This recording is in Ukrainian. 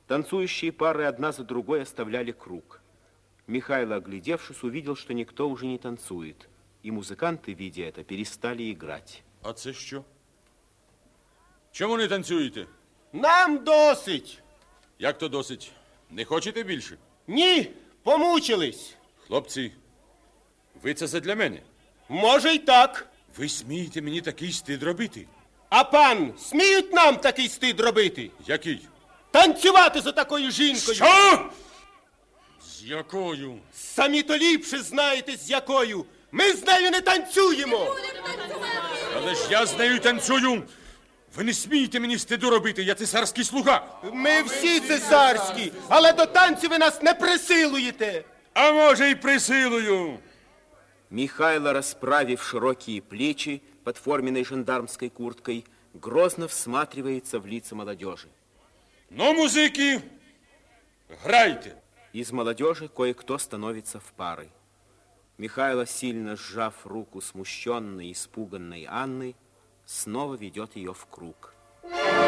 Танцующие пары одна за другой оставляли круг. Михайло, оглядевшись, увидел, что никто уже не танцует. И музиканти, видя это, перестали играть. А це що? Чому не танцюєте? Нам досить. Як то досить? Не хочете більше? Ні, помучились. Хлопці, ви це задля мене? Може й так. Ви смієте мені такий стид робити? А пан, сміють нам такий стид робити? Який? Танцювати за такою жінкою. Що? З якою? Самі то ліпше знаєте, з якою. Ми з нею не танцюємо. Але ж я з нею танцюю. Ви не смієте мені стиду робити, я цесарський слуга. Ми всі цесарські, але до танцю ви нас не присилуєте. А може й присилую. Михайло, расправив широкие плечи под форменной жандармской курткой, грозно всматривается в лица молодежи. Ну, музики, грайте. Из молодежи кое-кто становится в пары. Михайло, сильно сжав руку смущенной, испуганной Анны, снова ведет ее в круг.